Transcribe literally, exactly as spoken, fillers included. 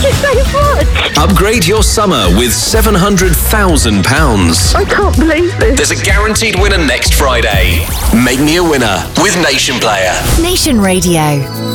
Thank you so much. Upgrade your summer with seven hundred thousand pounds. I can't believe this. There's a guaranteed winner next Friday. Make me a winner with Nation Player. Nation Radio.